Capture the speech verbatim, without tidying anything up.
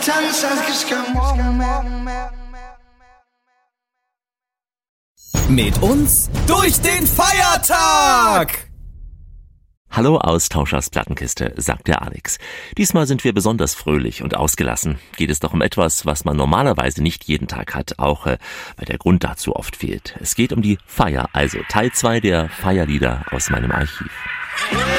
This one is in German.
Mit uns durch den Feiertag! Hallo Austauschers Plattenkiste, sagt der Alex. Diesmal sind wir besonders fröhlich und ausgelassen. Geht es doch um etwas, was man normalerweise nicht jeden Tag hat, auch äh, weil der Grund dazu oft fehlt. Es geht um die Feier, also Teil zwei der Feierlieder aus meinem Archiv.